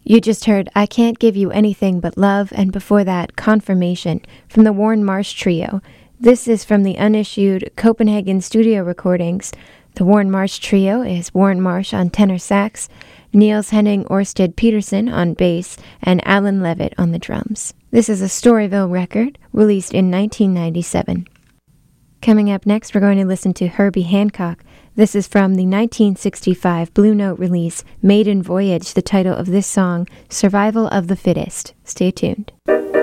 You just heard I Can't Give You Anything But Love, and before that, Confirmation, from the Warren Marsh Trio. This is from the unissued Copenhagen studio recordings. The Warren Marsh Trio is Warren Marsh on tenor sax, Niels Henning Orsted Peterson on bass, and Alan Levitt on the drums. This is a Storyville record, released in 1997. Coming up next, we're going to listen to Herbie Hancock. This is from the 1965 Blue Note release, Maiden Voyage, the title of this song, Survival of the Fittest. Stay tuned.